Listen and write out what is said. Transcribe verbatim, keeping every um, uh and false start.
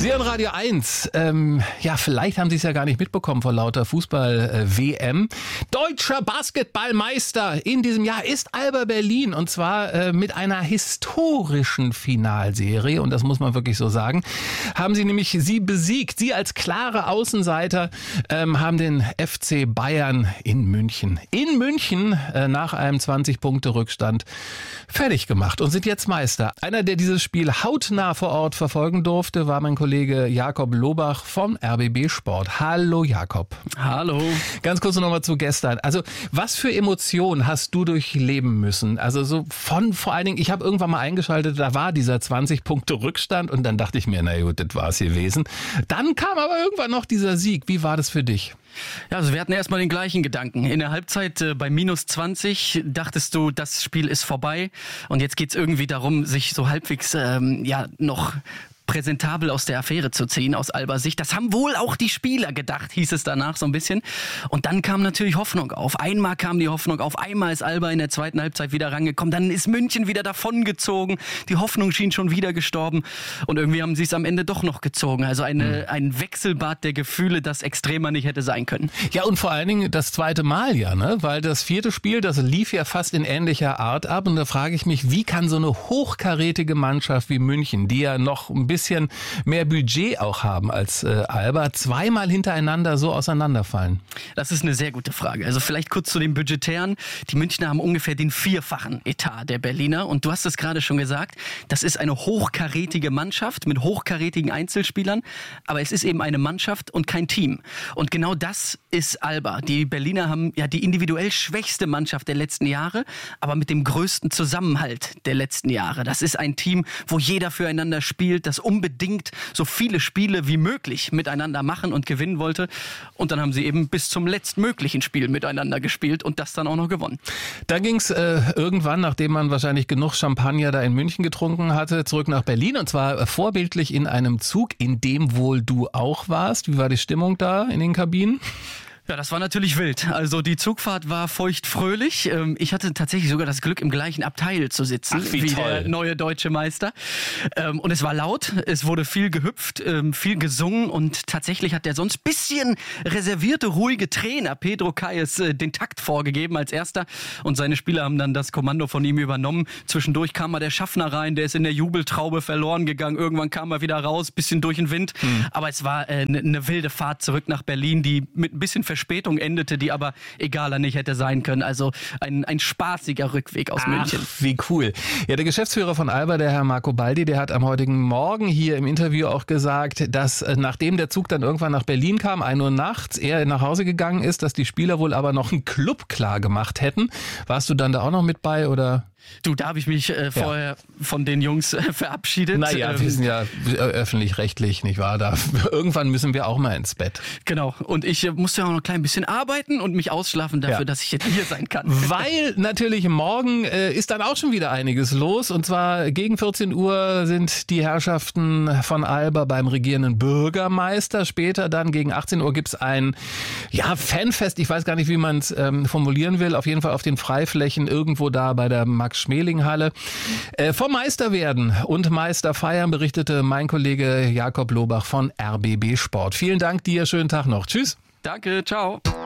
Sie hören Radio eins. Ähm, ja, vielleicht haben Sie es ja gar nicht mitbekommen vor lauter Fußball-W M. Deutscher Basketballmeister in diesem Jahr ist Alba Berlin. Und zwar äh, mit einer historischen Finalserie. Und das muss man wirklich so sagen. Haben Sie nämlich sie besiegt. Sie als klare Außenseiter ähm, haben den F C Bayern in München. In München äh, nach einem zwanzig-Punkte-Rückstand fertig gemacht und sind jetzt Meister. Einer, der dieses Spiel hautnah vor Ort verfolgen durfte, war mein Kollege Jakob Lobach von R B B Sport. Hallo Jakob. Hallo. Ganz kurz noch mal zu gestern. Also was für Emotionen hast du durchleben müssen? Also so von vor allen Dingen, ich habe irgendwann mal eingeschaltet, da war dieser zwanzig-Punkte-Rückstand und dann dachte ich mir, na gut, das war es gewesen. Dann kam aber irgendwann noch dieser Sieg. Wie war das für dich? Ja, also wir hatten erstmal den gleichen Gedanken. In der Halbzeit äh, bei minus zwanzig dachtest du, das Spiel ist vorbei und jetzt geht's irgendwie darum, sich so halbwegs ähm, ja noch präsentabel aus der Affäre zu ziehen, aus Albas Sicht. Das haben wohl auch die Spieler gedacht, hieß es danach so ein bisschen. Und dann kam natürlich Hoffnung auf. Einmal kam die Hoffnung auf, einmal ist Alba in der zweiten Halbzeit wieder rangekommen, dann ist München wieder davongezogen. Die Hoffnung schien schon wieder gestorben und irgendwie haben sie es am Ende doch noch gezogen. Also eine, ein Wechselbad der Gefühle, das extremer nicht hätte sein können. Ja, und vor allen Dingen das zweite Mal ja, ne? Weil das vierte Spiel, das lief ja fast in ähnlicher Art ab und da frage ich mich, wie kann so eine hochkarätige Mannschaft wie München, die ja noch ein bisschen mehr Budget auch haben als äh, Alba, zweimal hintereinander so auseinanderfallen? Das ist eine sehr gute Frage. Also vielleicht kurz zu den Budgetären. Die Münchner haben ungefähr den vierfachen Etat der Berliner. Und du hast es gerade schon gesagt, das ist eine hochkarätige Mannschaft mit hochkarätigen Einzelspielern. Aber es ist eben eine Mannschaft und kein Team. Und genau das ist Alba. Die Berliner haben ja die individuell schwächste Mannschaft der letzten Jahre, aber mit dem größten Zusammenhalt der letzten Jahre. Das ist ein Team, wo jeder füreinander spielt, das unbedingt so viele Spiele wie möglich miteinander machen und gewinnen wollte. Und dann haben sie eben bis zum letztmöglichen Spiel miteinander gespielt und das dann auch noch gewonnen. Da ging es äh, irgendwann, nachdem man wahrscheinlich genug Champagner da in München getrunken hatte, zurück nach Berlin und zwar äh, vorbildlich in einem Zug, in dem wohl du auch warst. Wie war die Stimmung da in den Kabinen? Ja, das war natürlich wild. Also die Zugfahrt war feuchtfröhlich. Ich hatte tatsächlich sogar das Glück, im gleichen Abteil zu sitzen. Ach, wie, wie toll. Der neue deutsche Meister. Und es war laut, es wurde viel gehüpft, viel gesungen und tatsächlich hat der sonst bisschen reservierte, ruhige Trainer Pedro Kayes den Takt vorgegeben als erster und seine Spieler haben dann das Kommando von ihm übernommen. Zwischendurch kam mal der Schaffner rein, der ist in der Jubeltraube verloren gegangen. Irgendwann kam er wieder raus, bisschen durch den Wind. Hm. Aber es war eine, eine wilde Fahrt zurück nach Berlin, die mit ein bisschen Verspätung endete, die aber egaler nicht hätte sein können. Also ein, ein spaßiger Rückweg aus Ach, München. Wie cool. Ja, der Geschäftsführer von Alba, der Herr Marco Baldi, der hat am heutigen Morgen hier im Interview auch gesagt, dass äh, nachdem der Zug dann irgendwann nach Berlin kam, ein Uhr nachts, er nach Hause gegangen ist, dass die Spieler wohl aber noch einen Club klar gemacht hätten. Warst du dann da auch noch mit bei oder? Du, da habe ich mich äh, vorher ja. von den Jungs äh, verabschiedet. Naja, ähm, wir sind ja öffentlich-rechtlich, nicht wahr? Da, irgendwann müssen wir auch mal ins Bett. Genau. Und ich äh, musste ja auch noch ein klein bisschen arbeiten und mich ausschlafen dafür, ja. dass ich jetzt hier sein kann. Weil natürlich morgen äh, ist dann auch schon wieder einiges los. Und zwar gegen vierzehn Uhr sind die Herrschaften von Alba beim regierenden Bürgermeister. Später dann gegen achtzehn Uhr gibt's ein ja, Fanfest. Ich weiß gar nicht, wie man es ähm, formulieren will. Auf jeden Fall auf den Freiflächen irgendwo da bei der Max-Schmeling-Halle. Äh, vom Meister werden und Meister feiern berichtete mein Kollege Jakob Lobach von R B B Sport. Vielen Dank dir, schönen Tag noch. Tschüss. Danke, ciao.